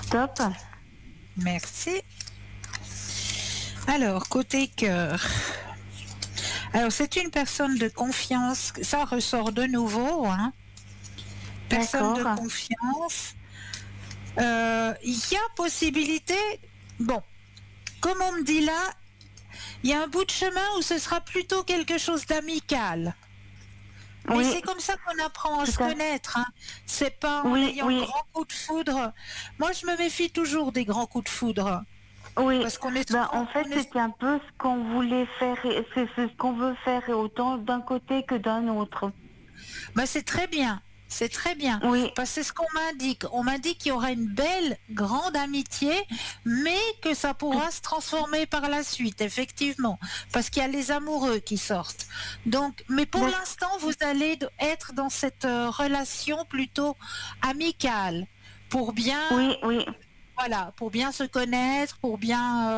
Top. Merci. Alors, côté cœur. Alors, c'est une personne de confiance. Ça ressort de nouveau, hein. Personne de D'accord. confiance. Il y a possibilité. Bon, comme on me dit là, il y a un bout de chemin où ce sera plutôt quelque chose d'amical. Mais Oui, c'est comme ça qu'on apprend à tout se à connaître, hein. C'est pas en Oui, ayant oui, grand coup de foudre. Moi, je me méfie toujours des grands coups de foudre. oui. Parce qu'on est Ben, souvent... en fait, on est... c'était un peu ce qu'on voulait faire, c'est ce qu'on veut faire, et autant d'un côté que d'un autre. Ben, c'est très bien. C'est très bien. Oui, Parce que c'est ce qu'on m'indique. On m'indique qu'il y aura une belle, grande amitié, mais que ça tout, pourra se transformer par la suite, effectivement. Parce qu'il y a les amoureux qui sortent. Donc, mais pour d'ac- l'instant, vous allez être dans cette relation plutôt amicale. Pour bien, oui, oui, voilà, pour bien se connaître, pour bien...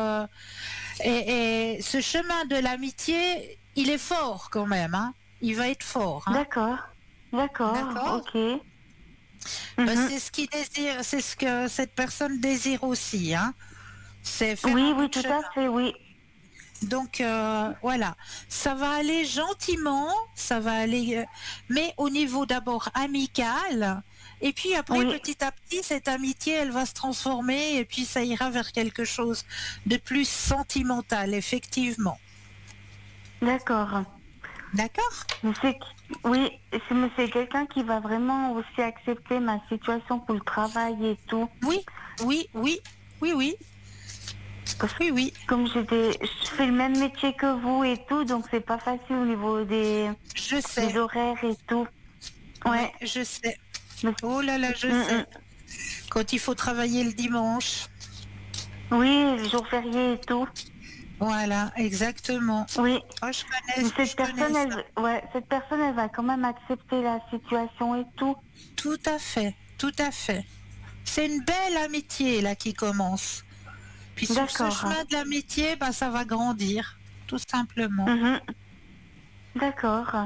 et ce chemin de l'amitié, il est fort quand même, hein. Il va être fort, hein. d'accord, d'accord, D'accord? ok. Ben, Mhm. c'est ce qu'il désire, c'est ce que cette personne désire aussi, hein. C'est faire Oui, un bout oui, de tout chemin. à fait, oui. Donc voilà, ça va aller gentiment, ça va aller, mais au niveau d'abord amical, et puis après Oui, petit à petit cette amitié elle va se transformer et puis ça ira vers quelque chose de plus sentimental, effectivement. d'accord. D'accord? Mais c'est, oui, mais c'est quelqu'un qui va vraiment aussi accepter ma situation pour le travail et tout. Oui, oui, oui, oui, oui, Parce que oui, oui. comme je fais le même métier que vous et tout, donc c'est pas facile au niveau Je des sais. horaires et tout. Oui, Ouais. je sais. Mais- Oh là là, je Mm, sais. mm. Quand il faut travailler le dimanche. Oui, les jours fériés et tout. Voilà, exactement. Oui. Oh, Mais je connais ça. cette personne, elle va quand même accepter la situation et tout. Tout à fait, tout à fait. C'est une belle amitié là qui commence. Puis sur ce D'accord. chemin de l'amitié, bah, ça va grandir, tout simplement. Mhm. D'accord.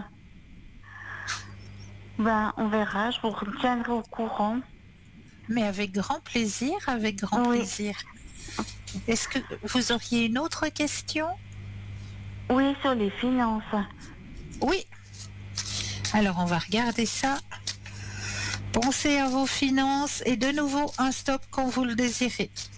Ben, on verra, je vous tiendrai au courant. Mais avec grand plaisir, avec grand Oui. plaisir. Est-ce que vous auriez une autre question? Oui, sur les finances. Oui. Alors on va regarder ça. Pensez à vos finances et de nouveau un stop quand vous le désirez.